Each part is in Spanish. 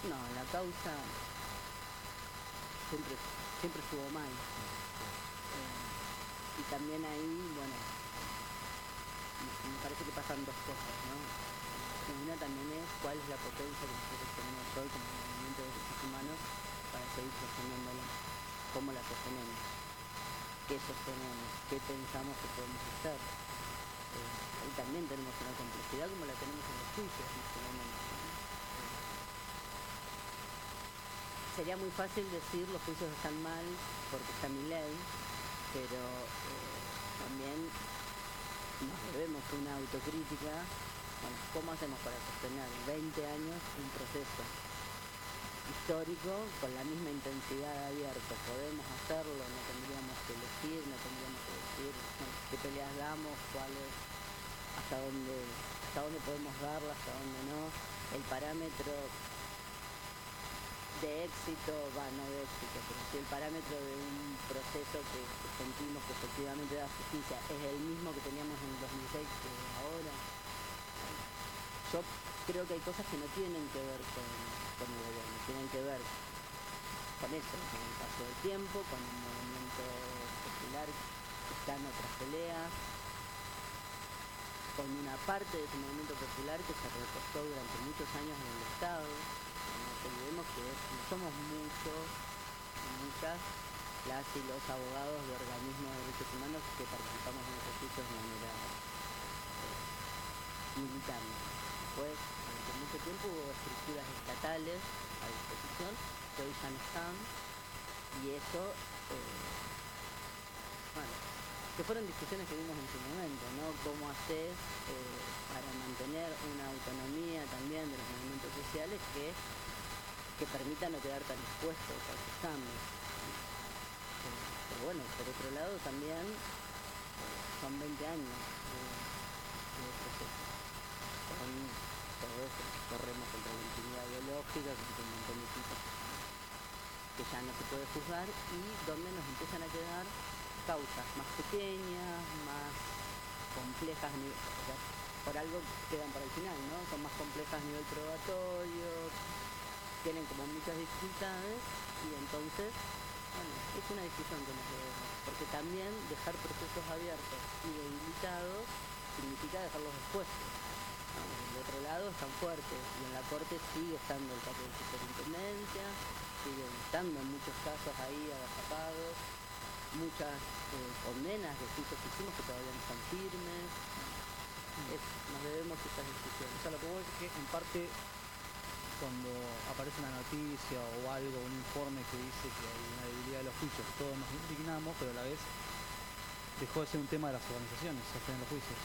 No, la causa siempre estuvo mal. Y también ahí, bueno, me parece que pasan dos cosas, ¿no? Una también es cuál es la potencia que nosotros tenemos hoy como movimiento de derechos humanos para seguir sosteniéndola, cómo la sostenemos, qué sostenemos, qué pensamos que podemos hacer. Ahí también tenemos una complejidad como la tenemos en los juicios en este momento, ¿no? Sería muy fácil decir los juicios están mal porque está mi ley, pero también nos debemos una autocrítica. Bueno, ¿cómo hacemos para sostener 20 años un proceso histórico con la misma intensidad abierto? ¿Podemos hacerlo? No tendríamos que elegir, no tendríamos que decir qué peleas damos, cuáles, hasta dónde podemos darla, hasta dónde no. El parámetro de éxito, no de éxito, pero si el parámetro de un proceso que sentimos que efectivamente da justicia es el mismo que teníamos en el 2006 que ahora, yo creo que hay cosas que no tienen que ver con el gobierno, tienen que ver con eso, con el paso del tiempo, con un movimiento popular que está en otras peleas, con una parte de ese movimiento popular que se recostó durante muchos años en el Estado. No olvidemos que no somos muchas las y los abogados de organismos de derechos humanos que participamos en ejercicios de manera militante. Después, durante mucho tiempo hubo estructuras estatales a disposición que hoy ya no están, y eso, que fueron discusiones que vimos en su momento, ¿no? Cómo hacer para mantener una autonomía también de los movimientos sociales que permita no quedar tan expuestos a esos cambios. Pero bueno, por otro lado también son 20 años de proceso. Con todo eso, corremos contra la impunidad biológica, con un montón de cosas que ya no se puede juzgar, y donde nos empiezan a quedar causas más pequeñas, más complejas, por algo quedan para el final, ¿no? Son más complejas a nivel probatorio, tienen como muchas dificultades, y entonces, bueno, es una discusión que nos debemos, porque también dejar procesos abiertos y debilitados significa dejarlos expuestos. Del otro lado están fuertes, y en la corte sigue estando el caso de superintendencia, siguen estando en muchos casos ahí agazapados, muchas condenas de juicios que hicimos que todavía no están firmes. Nos debemos estas discusiones. O sea, lo que vos decís que en parte cuando aparece una noticia o algo, un informe que dice que hay una debilidad de los juicios, todos nos indignamos, pero a la vez dejó de ser un tema de las organizaciones sostener los juicios.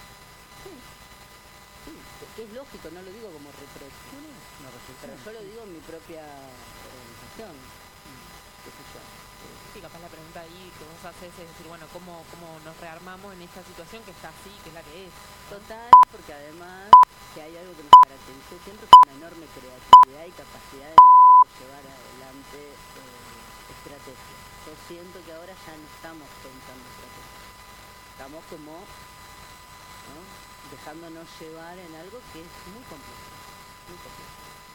Sí, que es lógico, no lo digo como reproche, pero yo lo digo en mi propia organización. ¿Qué sé yo? Sí, capaz la pregunta ahí que vos haces es decir, bueno, ¿cómo nos rearmamos en esta situación que está así, que es la que es? Total, porque además, si hay algo que nos caracterizó siempre fue una enorme creatividad y capacidad de nosotros llevar adelante estrategias. Yo siento que ahora ya no estamos pensando estrategias. Estamos como, ¿no?, dejándonos llevar en algo que es muy complejo, muy complejo.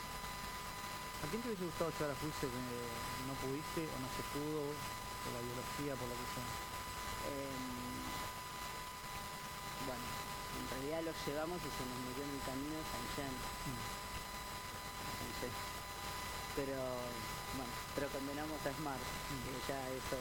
¿A quién te hubiese gustado llevar a juicio que no pudiste o no se pudo, por la biología, por lo que sea? Bueno, en realidad lo llevamos y se nos murió en el camino de Sanchén. Pero, bueno, pero condenamos a Smart, que ya eso,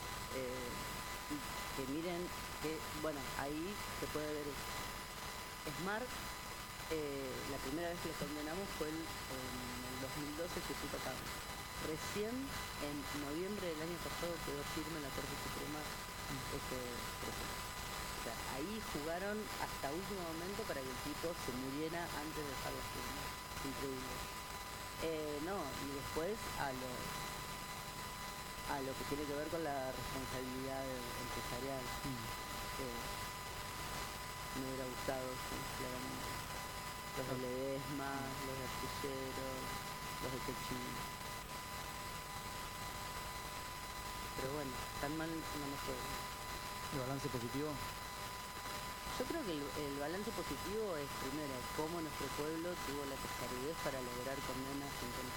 que miren que, bueno, ahí se puede ver Smart. La primera vez que lo condenamos fue en el 2012 que se hizo acá. Recién en noviembre del año pasado quedó firme en la Corte Suprema este proceso. O sea, ahí jugaron hasta último momento para que el tipo se muriera antes de dejar la firma. Increíble. No, y después a lo que tiene que ver con la responsabilidad empresarial. Me hubiera gustado, sí, claramente. Los de Ledesma, los de Astilleros, los de Techín. Pero bueno, tan mal no me fue. ¿El balance positivo? Yo creo que el balance positivo es, primero, cómo nuestro pueblo tuvo la testarudez para lograr condenas en